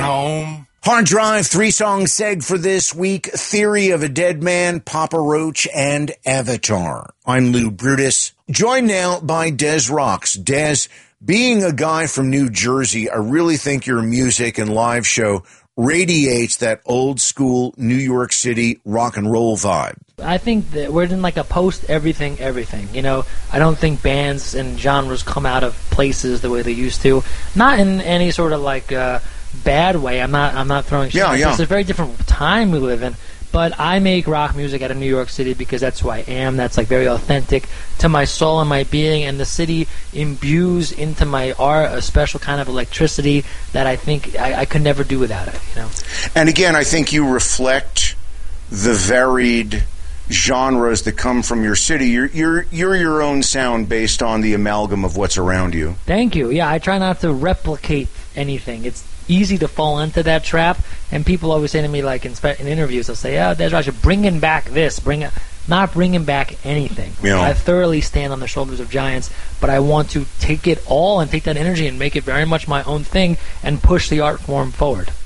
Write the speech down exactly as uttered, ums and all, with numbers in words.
home. Hard Drive, three-song seg for this week, Theory of a Dead Man, Papa Roach, and Avatar. I'm Lou Brutus, joined now by Des Rocks. Des, being a guy from New Jersey, I really think your music and live show radiates that old-school New York City rock and roll vibe. I think that we're in like a post-everything, everything. You know, I don't think bands and genres come out of places the way they used to. Not in any sort of like uh, bad way. I'm not. I'm not throwing shit. Yeah, yeah. It's a very different time we live in. But I make rock music out of New York City because that's who I am. That's like very authentic to my soul and my being. And the city imbues into my art a special kind of electricity that I think I, I could never do without it. You know. And again, I think you reflect the varied genres that come from your city. You're you're you're your own sound based on the amalgam of what's around you. Thank you. Yeah, I try not to replicate anything. It's easy to fall into that trap, and people always say to me, like in, in interviews, they'll say, "Oh, Des Rock, you're bringing back this, bring it." Not bringing back anything. Yeah. I thoroughly stand on the shoulders of giants, but I want to take it all and take that energy and make it very much my own thing and push the art form forward.